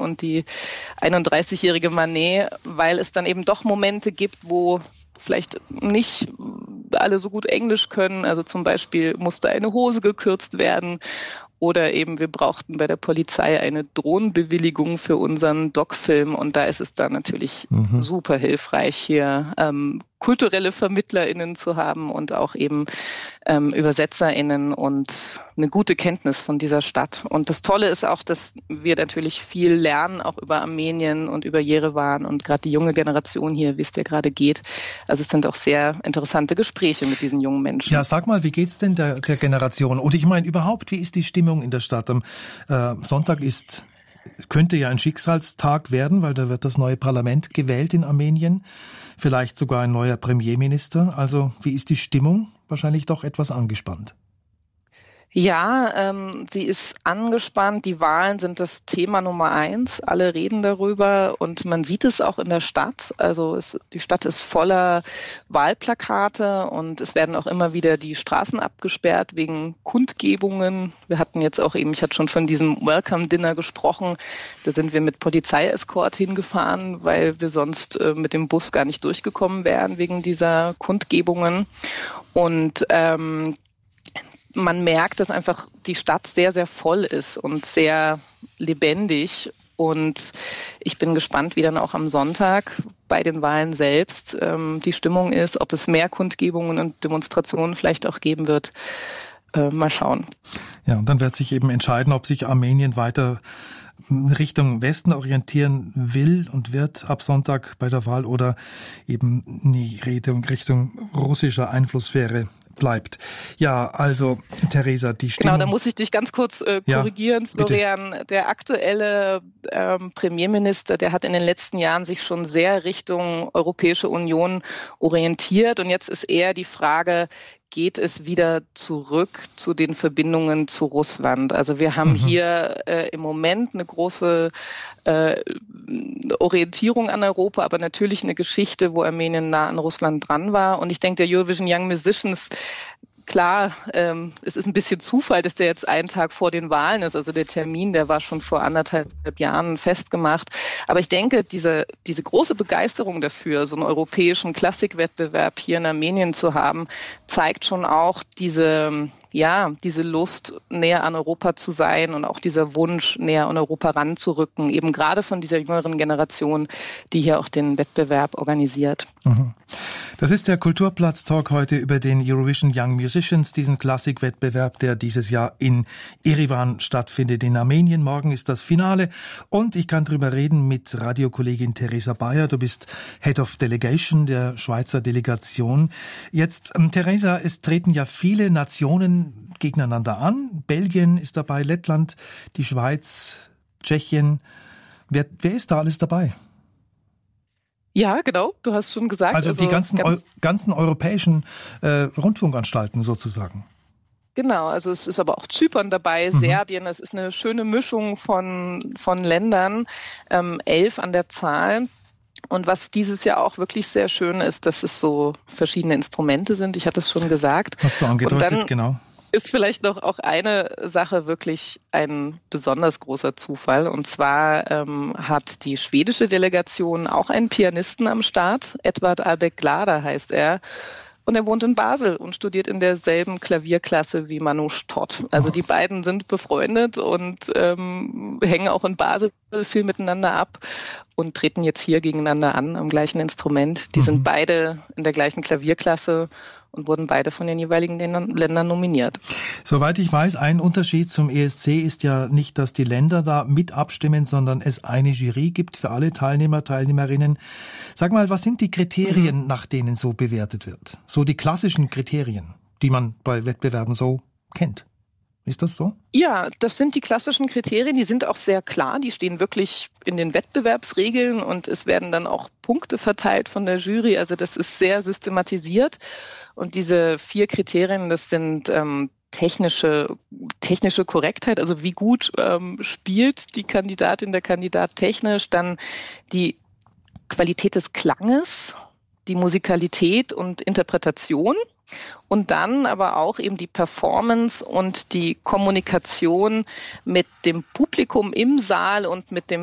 und die 31-jährige Manet, weil es dann eben doch Momente gibt, wo vielleicht nicht alle so gut Englisch können. Also zum Beispiel musste eine Hose gekürzt werden oder eben wir brauchten bei der Polizei eine Drohnenbewilligung für unseren Doc-Film und da ist es dann natürlich super hilfreich, hier kulturelle VermittlerInnen zu haben und auch eben ÜbersetzerInnen und eine gute Kenntnis von dieser Stadt. Und das Tolle ist auch, dass wir natürlich viel lernen, auch über Armenien und über Jerewan und gerade die junge Generation hier, wie es dir gerade geht. Also es sind auch sehr interessante Gespräche mit diesen jungen Menschen. Ja, sag mal, wie geht's denn der Generation? Und ich meine überhaupt, wie ist die Stimmung in der Stadt? Am Sonntag könnte ja ein Schicksalstag werden, weil da wird das neue Parlament gewählt in Armenien. Vielleicht sogar ein neuer Premierminister. Also wie ist die Stimmung? Wahrscheinlich doch etwas angespannt. Ja, sie ist angespannt. Die Wahlen sind das Thema Nummer 1. Alle reden darüber und man sieht es auch in der Stadt. Also die Stadt ist voller Wahlplakate und es werden auch immer wieder die Straßen abgesperrt wegen Kundgebungen. Wir hatten jetzt auch ich hatte schon von diesem Welcome Dinner gesprochen. Da sind wir mit Polizeiescort hingefahren, weil wir sonst mit dem Bus gar nicht durchgekommen wären wegen dieser Kundgebungen. Und man merkt, dass einfach die Stadt sehr, sehr voll ist und sehr lebendig. Und ich bin gespannt, wie dann auch am Sonntag bei den Wahlen selbst die Stimmung ist, ob es mehr Kundgebungen und Demonstrationen vielleicht auch geben wird. Mal schauen. Ja, und dann wird sich eben entscheiden, ob sich Armenien weiter Richtung Westen orientieren will und wird ab Sonntag bei der Wahl oder eben nie Richtung russischer Einflusssphäre bleibt. Ja, also Theresa, die Stimmung... Genau, da muss ich dich ganz kurz korrigieren, Florian. Bitte. Der aktuelle Premierminister, der hat in den letzten Jahren sich schon sehr Richtung Europäische Union orientiert und jetzt ist eher die Frage, geht es wieder zurück zu den Verbindungen zu Russland? Also wir haben hier im Moment eine große Orientierung an Europa, aber natürlich eine Geschichte, wo Armenien nah an Russland dran war. Und ich denke, der Eurovision Young Musicians, klar, es ist ein bisschen Zufall, dass der jetzt einen Tag vor den Wahlen ist. Also der Termin, der war schon vor 1,5 Jahren festgemacht. Aber ich denke, diese große Begeisterung dafür, so einen europäischen Klassikwettbewerb hier in Armenien zu haben, zeigt schon auch diese Lust, näher an Europa zu sein und auch dieser Wunsch, näher an Europa ranzurücken, eben gerade von dieser jüngeren Generation, die hier auch den Wettbewerb organisiert. Das ist der Kulturplatz-Talk heute über den Eurovision Young Musicians, diesen Klassikwettbewerb, der dieses Jahr in Erivan stattfindet, in Armenien. Morgen ist das Finale und ich kann drüber reden mit Radiokollegin Theresa Bayer. Du bist Head of Delegation der Schweizer Delegation. Jetzt, Theresa, es treten ja viele Nationen gegeneinander an. Belgien ist dabei, Lettland, die Schweiz, Tschechien. Wer ist da alles dabei? Ja, genau, du hast schon gesagt. Also die ganzen europäischen Rundfunkanstalten sozusagen. Genau, also es ist aber auch Zypern dabei, Serbien, es ist eine schöne Mischung von Ländern, 11 an der Zahl. Und was dieses Jahr auch wirklich sehr schön ist, dass es so verschiedene Instrumente sind, ich hatte es schon gesagt. Hast du angedeutet, und dann genau. Ist vielleicht noch auch eine Sache wirklich ein besonders großer Zufall. Und zwar hat die schwedische Delegation auch einen Pianisten am Start. Edvard Albeck Glader heißt er. Und er wohnt in Basel und studiert in derselben Klavierklasse wie Manouche Todd. Also die beiden sind befreundet und hängen auch in Basel viel miteinander ab und treten jetzt hier gegeneinander an am gleichen Instrument. Die sind beide in der gleichen Klavierklasse und wurden beide von den jeweiligen Ländern nominiert. Soweit ich weiß, ein Unterschied zum ESC ist ja nicht, dass die Länder da mit abstimmen, sondern es eine Jury gibt für alle Teilnehmer, Teilnehmerinnen. Sag mal, was sind die Kriterien, nach denen so bewertet wird? So die klassischen Kriterien, die man bei Wettbewerben so kennt. Ist das so? Ja, das sind die klassischen Kriterien, die sind auch sehr klar, die stehen wirklich in den Wettbewerbsregeln und es werden dann auch Punkte verteilt von der Jury, also das ist sehr systematisiert und diese 4 Kriterien, das sind technische Korrektheit, also wie gut spielt die Kandidatin, der Kandidat technisch, dann die Qualität des Klanges, die Musikalität und Interpretation. Und dann aber auch eben die Performance und die Kommunikation mit dem Publikum im Saal und mit dem